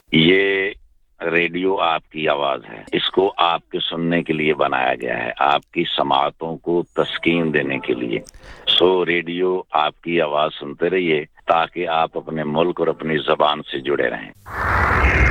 ये रेडियो आपकी आवाज है, इसको आपके सुनने के लिए बनाया गया है, आपकी समातों को तस्कीन देने के लिए। सो रेडियो आपकी आवाज सुनते रहिए ताकि आप अपने मुल्क और अपनी जबान से जुड़े रहें।